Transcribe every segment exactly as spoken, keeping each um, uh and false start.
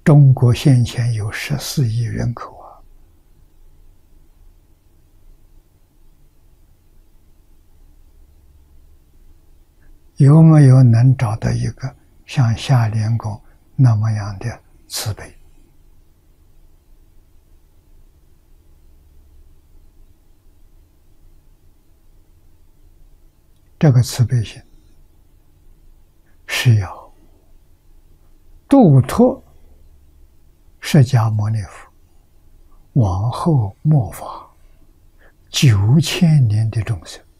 中国现前有十四亿人口啊，有没有能找到一个像夏莲公那么样的慈悲？这个慈悲心是要度脱释迦牟尼佛往后末法九千年的众生，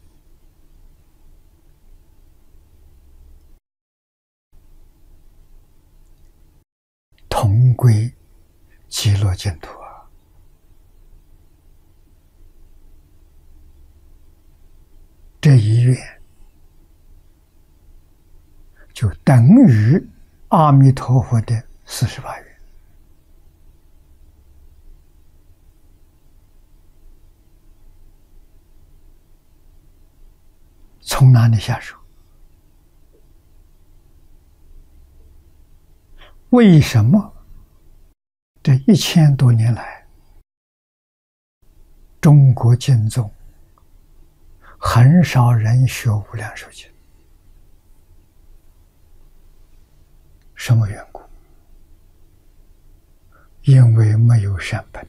同归极乐净土啊！这一愿就等于阿弥陀佛的四十八愿。从哪里下手？为什么这一千多年来，中国经宗很少人学无量寿经？什么缘故？因为没有善本。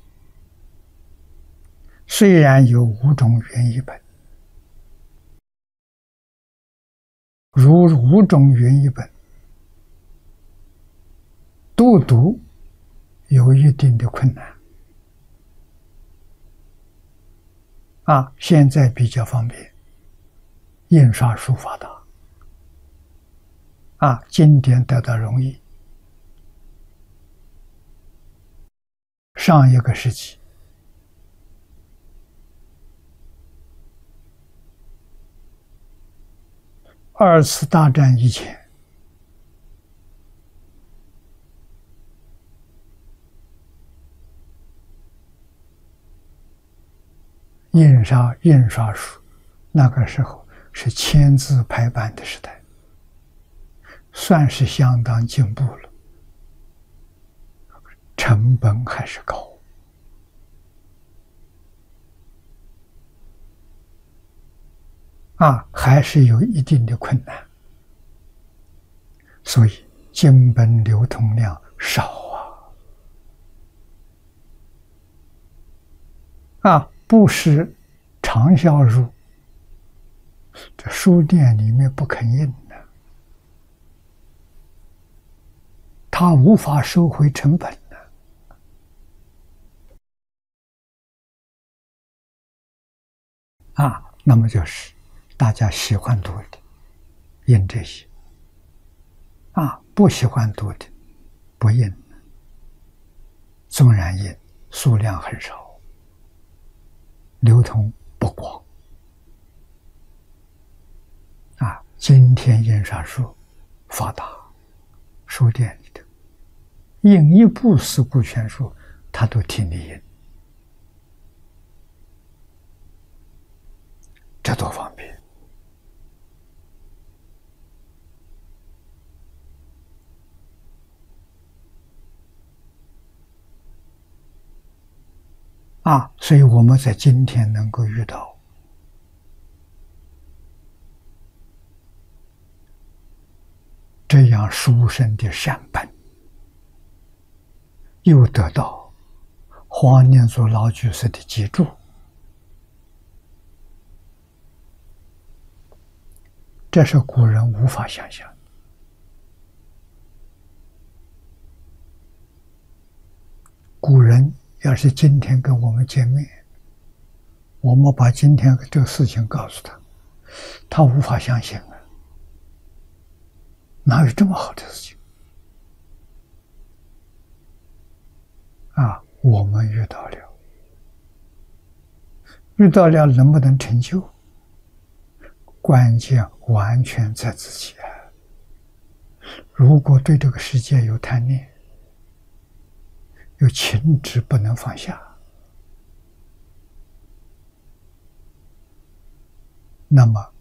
虽然有五种原译本，如五种原译本读读有一定的困难啊。现在比较方便，印刷术发达啊，经典得到容易。上一个世纪，二次大战以前，印刷印刷术那个时候是签字排版的时代，算是相当进步了，成本还是高啊，还是有一定的困难，所以经本流通量少啊，啊，不是畅销书，这书店里面不肯印的，他无法收回成本的啊，那么就是大家喜欢读的印这些啊，不喜欢读的不印，纵然印数量很少，流通不广啊。今天印刷术发达，书店里的印一部四库全书，他都替你印，这多方便啊！所以我们在今天能够遇到这样殊胜的善本，又得到黄念祖老居士的记住，这是古人无法想象的。古人要是今天跟我们见面，我们把今天这个事情告诉他，他无法相信啊，哪有这么好的事情啊？我们遇到了，遇到了能不能成就，关键完全在自己啊。如果对这个世界有贪念，有情执不能放下，那么